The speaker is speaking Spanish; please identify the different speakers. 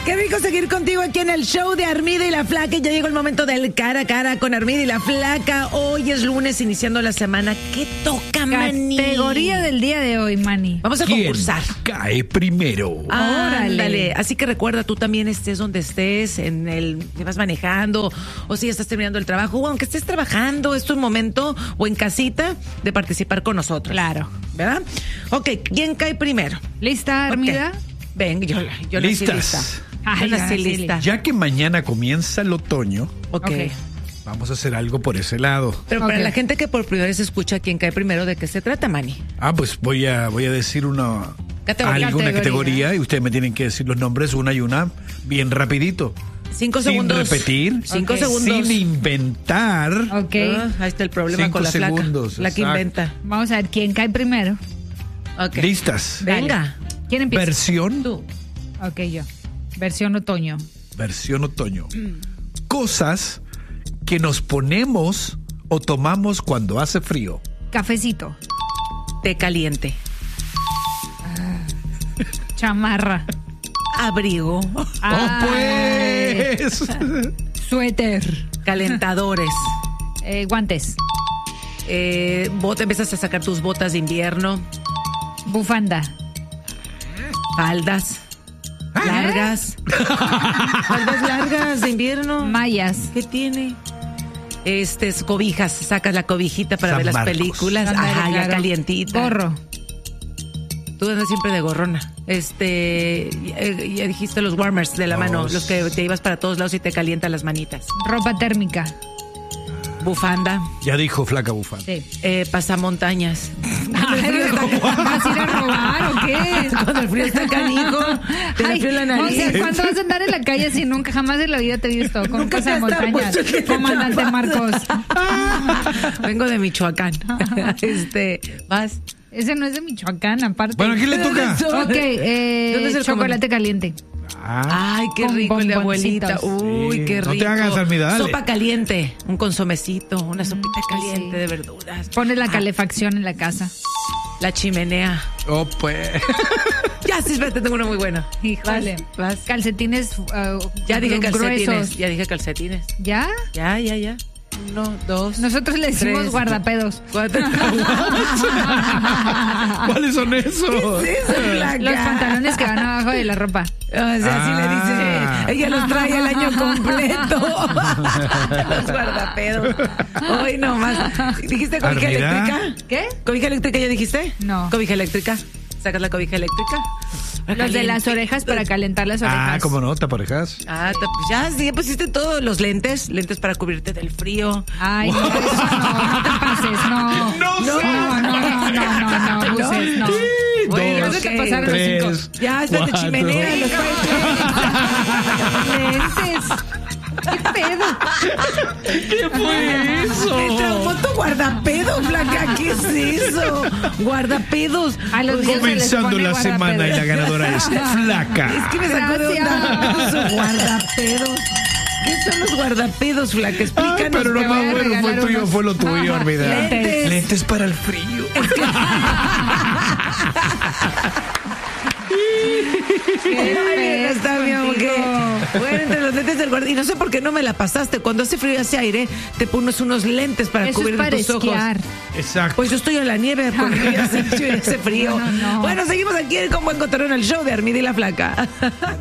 Speaker 1: Qué rico seguir contigo aquí en el show de Armida y la Flaca. Ya llegó el momento del cara a cara con Armida y la Flaca. Hoy es lunes, iniciando la semana. ¿Qué toca, Manny?
Speaker 2: Categoría del día de hoy, Manny.
Speaker 1: Vamos a concursar.
Speaker 3: Cae primero.
Speaker 1: Órale. Así que recuerda, tú también estés donde estés, si vas manejando, o si estás terminando el trabajo, o aunque estés trabajando, es tu momento, o en casita, de participar con nosotros.
Speaker 2: Claro.
Speaker 1: ¿Verdad? Ok, ¿quién cae primero?
Speaker 2: ¿Lista, Armida?
Speaker 1: Okay. Ven, yo nací lista.
Speaker 2: Ay,
Speaker 1: yo nací lista.
Speaker 3: Ya que mañana comienza el otoño,
Speaker 1: Ok.
Speaker 3: vamos a hacer algo por ese lado.
Speaker 1: Pero para la gente que por primera vez escucha quién cae primero, ¿de qué se trata, Manny?
Speaker 3: Pues voy a decir alguna categoría y ustedes me tienen que decir los nombres una y una bien rapidito.
Speaker 1: 5 segundos.
Speaker 3: Sin repetir.
Speaker 1: 5 segundos.
Speaker 3: Sin inventar.
Speaker 2: Ok.
Speaker 1: Ahí está el problema
Speaker 3: 5
Speaker 1: con la
Speaker 3: segundos,
Speaker 1: Flaca. La que
Speaker 3: exacto.
Speaker 1: inventa.
Speaker 2: Vamos a ver quién cae primero.
Speaker 1: Ok.
Speaker 3: Listas.
Speaker 1: Venga.
Speaker 2: ¿Quién empieza?
Speaker 3: Versión.
Speaker 1: Tú.
Speaker 2: Ok, yo. Versión otoño.
Speaker 3: Versión otoño. Cosas que nos ponemos o tomamos cuando hace frío.
Speaker 2: Cafecito.
Speaker 1: Té caliente.
Speaker 2: Chamarra.
Speaker 1: Abrigo.
Speaker 3: Pues.
Speaker 2: Suéter.
Speaker 1: Calentadores.
Speaker 2: Guantes.
Speaker 1: Empiezas a sacar tus botas de invierno.
Speaker 2: Bufanda.
Speaker 1: Faldas. Largas. Faldas largas de invierno.
Speaker 2: Mallas.
Speaker 1: ¿Qué tiene? Cobijas. Sacas la cobijita para
Speaker 3: San
Speaker 1: ver las
Speaker 3: Marcos.
Speaker 1: películas.
Speaker 2: Ándale,
Speaker 1: Ajá, ya
Speaker 2: claro.
Speaker 1: calientita.
Speaker 2: Gorro.
Speaker 1: Tú andas siempre de gorrona. Ya dijiste los warmers de la mano, los que te ibas para todos lados y te calientan las manitas.
Speaker 2: Ropa térmica.
Speaker 1: Bufanda.
Speaker 3: Ya dijo Flaca Bufanda.
Speaker 2: Sí.
Speaker 1: Pasamontañas.
Speaker 2: ¿Vas a ir a robar o qué?
Speaker 1: Cuando el frío está canijo, te da frío la nariz.
Speaker 2: O sea, ¿cuándo vas a andar en la calle si nunca jamás en la vida te he visto con
Speaker 1: Nunca
Speaker 2: casa de
Speaker 1: te has
Speaker 2: montañas?
Speaker 1: puesto que te
Speaker 2: Comandante
Speaker 1: tapas.
Speaker 2: Marcos.
Speaker 1: Vengo de Michoacán. Vas.
Speaker 2: Ese no es de Michoacán, aparte.
Speaker 3: Bueno, ¿a quién le toca?
Speaker 2: Ok,
Speaker 1: ¿Dónde es el
Speaker 2: chocolate caliente.
Speaker 1: Ay, qué
Speaker 2: Con
Speaker 1: rico el de
Speaker 2: bomboncitos.
Speaker 1: abuelita. Uy,
Speaker 3: Sí.
Speaker 1: qué rico.
Speaker 3: No te hagas, Armida, dale.
Speaker 1: Sopa caliente, un consomecito, una sopita caliente
Speaker 2: sí.
Speaker 1: de verduras.
Speaker 2: Pones la calefacción en la casa.
Speaker 1: La chimenea.
Speaker 3: Pues.
Speaker 1: Ya, sí, espérate, tengo una muy buena.
Speaker 2: Híjole.
Speaker 1: Vas.
Speaker 2: Calcetines
Speaker 1: Ya dije calcetines.
Speaker 2: gruesos.
Speaker 1: Ya dije calcetines.
Speaker 2: ¿Ya?
Speaker 1: Ya. 1, 2.
Speaker 2: Nosotros le decimos
Speaker 1: 3,
Speaker 2: guardapedos.
Speaker 1: 4.
Speaker 3: ¿Cuáles son esos?
Speaker 2: Los pantalones que van abajo de la ropa.
Speaker 1: O sea, así le dice. Ella los trae el año completo. Los guardapedos. Hoy no más. ¿Dijiste cobija
Speaker 3: Armida.
Speaker 1: eléctrica?
Speaker 2: ¿Qué?
Speaker 1: ¿Cobija eléctrica ya dijiste?
Speaker 2: No.
Speaker 1: ¿Cobija eléctrica? ¿Sacas la cobija eléctrica?
Speaker 2: Los de las orejas para calentar las orejas.
Speaker 3: ¿Cómo no? ¿Taparejas?
Speaker 1: Ya, sí, ya pusiste todos los lentes para cubrirte del frío.
Speaker 2: Ay, no, eso no te pases, no. No, Buses, no.
Speaker 1: Bueno,
Speaker 2: Creo que te pasaron
Speaker 3: tres.
Speaker 2: los 5.
Speaker 1: Ya, está de
Speaker 3: 4.
Speaker 1: chimenea. Los
Speaker 2: Lentes. ¿Qué pedo?
Speaker 3: ¿Qué fue eso?
Speaker 1: Me traumó tu guardapedos, Flaca. ¿Qué es eso? Guardapedos.
Speaker 2: A los niños se les
Speaker 3: Comenzando
Speaker 2: pone
Speaker 3: la semana y la ganadora es Flaca.
Speaker 1: Es que me sacó de onda su guardapedos. ¿Qué son los guardapedos, Flaca? Explícanos.
Speaker 3: Pero lo
Speaker 2: te voy
Speaker 3: más
Speaker 2: a
Speaker 3: bueno
Speaker 2: regalar
Speaker 3: fue
Speaker 2: unos-
Speaker 3: fue lo tuyo, Armida.
Speaker 1: Lentes.
Speaker 3: Lentes para el frío.
Speaker 2: ¿Qué
Speaker 1: Está bien,
Speaker 2: contigo?
Speaker 1: porque bueno, entre los lentes del guarda. Y no sé por qué no me la pasaste. Cuando hace frío y hace aire, te pones unos lentes para
Speaker 2: Eso es
Speaker 1: cubrir
Speaker 2: para
Speaker 1: tus ojos.
Speaker 2: esquiar.
Speaker 3: Exacto.
Speaker 1: Pues yo estoy en la nieve porque hace frío.
Speaker 2: No.
Speaker 1: Bueno, seguimos aquí con Buen Cotorreo en el show de Armida y la Flaca.